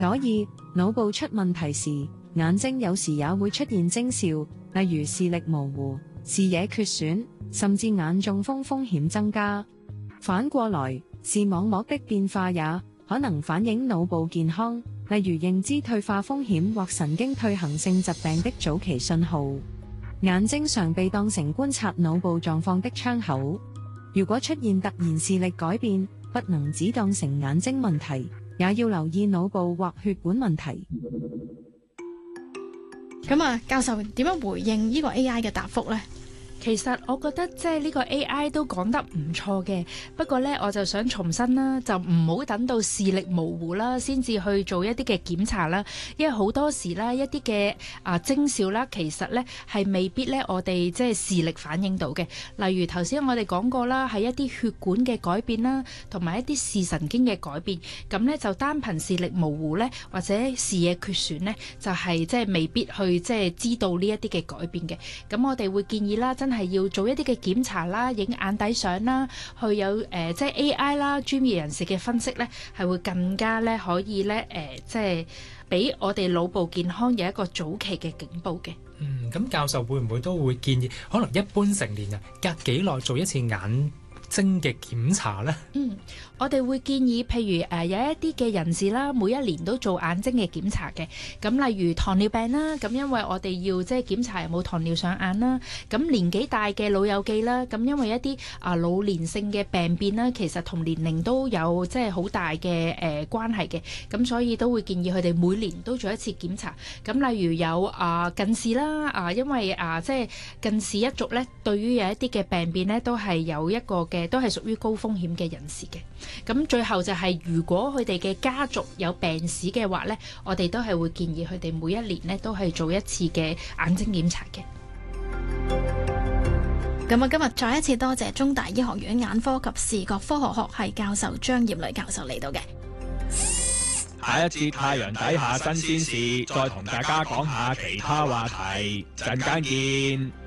所以腦部出問題時，眼睛有時也會出現徵兆，例如視力模糊、視野缺損，甚至眼中風風險增加。反過來，視網膜的變化也可能反映腦部健康，例如認知退化風險或神經退行性疾病的早期信號。眼睛常被當成觀察腦部狀況的窗口。如果出現突然視力改變，不能只當成眼睛問題，也要留意腦部或血管問題。 咁啊，教授點樣回應呢個 AI 嘅答覆呢？ 其實我覺得即係呢個 AI 都講得唔錯嘅，不過呢，我就想重申啦，就唔好等到視力模糊啦，先至去做一啲嘅檢查啦。因為好多時啦，一啲嘅徵兆啦，其實呢係未必呢我哋即係視力反映到嘅。例如頭先我哋講過啦，係一啲血管嘅改變啦，同埋一啲視神經嘅改變。咁呢就單憑視力模糊呢，或者視野缺損呢，就係即係未必去即係知道呢一啲嘅改變嘅。咁我哋會建議啦，真係要做一啲嘅檢查啦，影眼底相啦，去有即係 AI 啦，專業人士嘅分析咧，係會更加咧可以咧即係俾我哋腦部健康有一個早期嘅警報嘅。 咁教授會唔會都會建議，可能一般成年人隔幾耐做一次眼睛嘅檢查呢？ 我哋會建議，譬如有一啲嘅人士啦，每一年都做眼睛嘅檢查嘅。咁例如糖尿病啦，咁因為我哋要即係檢查有冇糖尿上眼啦。咁年紀大嘅老友記啦，咁因為一啲老年性嘅病變啦，其實同年齡都有即係好大嘅關係嘅。咁所以都會建議佢哋每年都做一次檢查。咁例如有近視啦，因為即係近視一族咧，對於有一啲嘅病變咧，都係有一個嘅，都係屬於高風險嘅人士嘅。咁最後就係如果佢哋嘅家族有病史嘅話呢，我哋都係會建議佢哋每一年呢都係做一次嘅眼睛檢查嘅。 咁啊，今日再一次多謝中大醫學院眼科及視覺科學學系教授張業雷教授嚟到嘅。 下一節太陽底下新鮮事，再同大家講下其他話題，陣間見。